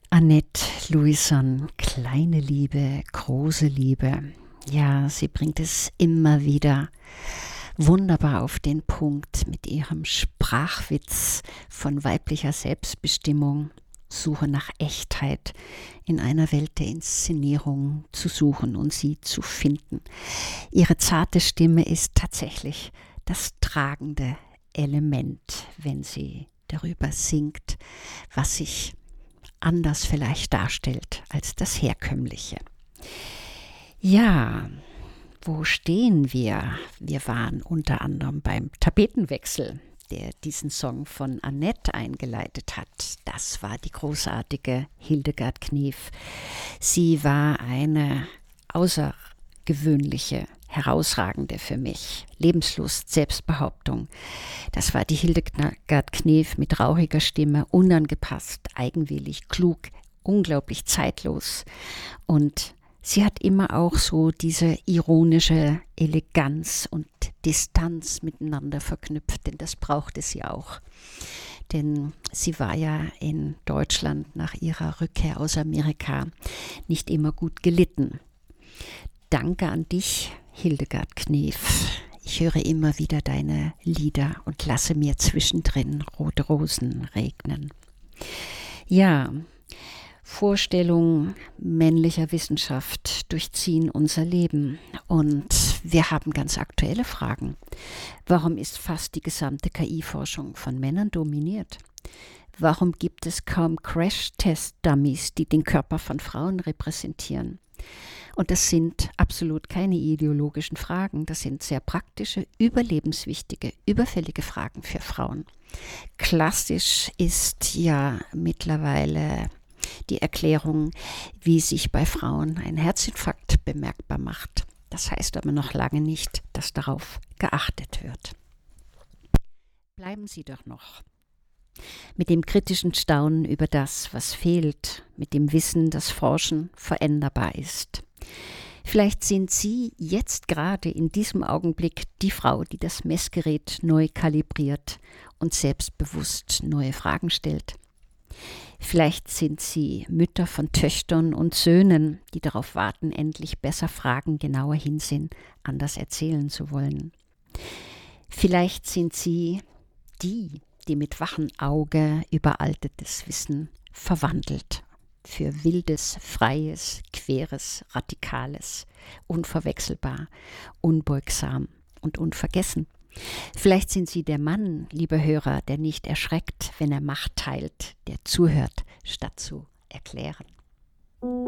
Annette Louison, kleine Liebe, große Liebe. Ja, sie bringt es immer wieder wunderbar auf den Punkt mit ihrem Sprachwitz von weiblicher Selbstbestimmung, Suche nach Echtheit, in einer Welt der Inszenierung zu suchen und sie zu finden. Ihre zarte Stimme ist tatsächlich das tragende Element, wenn sie darüber singt, was sich anders vielleicht darstellt als das Herkömmliche. Ja, wo stehen wir? Wir waren unter anderem beim Tapetenwechsel, der diesen Song von Annette eingeleitet hat. Das war die großartige Hildegard Knef. Sie war eine außergewöhnliche, herausragende für mich. Lebenslust, Selbstbehauptung. Das war die Hildegard Knef mit rauchiger Stimme, unangepasst, eigenwillig, klug, unglaublich zeitlos. Und sie hat immer auch so diese ironische Eleganz und Distanz miteinander verknüpft, denn das brauchte sie auch. Denn sie war ja in Deutschland nach ihrer Rückkehr aus Amerika nicht immer gut gelitten. Danke an dich, Hildegard Knef. Ich höre immer wieder deine Lieder und lasse mir zwischendrin rote Rosen regnen. Ja, Vorstellungen männlicher Wissenschaft durchziehen unser Leben und wir haben ganz aktuelle Fragen. Warum ist fast die gesamte KI-Forschung von Männern dominiert? Warum gibt es kaum Crash-Test-Dummies, die den Körper von Frauen repräsentieren? Und das sind absolut keine ideologischen Fragen, das sind sehr praktische, überlebenswichtige, überfällige Fragen für Frauen. Klassisch ist ja mittlerweile die Erklärung, wie sich bei Frauen ein Herzinfarkt bemerkbar macht. Das heißt aber noch lange nicht, dass darauf geachtet wird. Bleiben Sie doch noch mit dem kritischen Staunen über das, was fehlt, mit dem Wissen, dass Forschen veränderbar ist. Vielleicht sind Sie jetzt gerade in diesem Augenblick die Frau, die das Messgerät neu kalibriert und selbstbewusst neue Fragen stellt. Vielleicht sind Sie Mütter von Töchtern und Söhnen, die darauf warten, endlich besser fragen, genauer hinsehen, anders erzählen zu wollen. Vielleicht sind Sie die mit wachem Auge überaltetes Wissen verwandelt für wildes, freies, queres, radikales, unverwechselbar, unbeugsam und unvergessen. Vielleicht sind Sie der Mann, lieber Hörer, der nicht erschreckt, wenn er Macht teilt, der zuhört, statt zu erklären.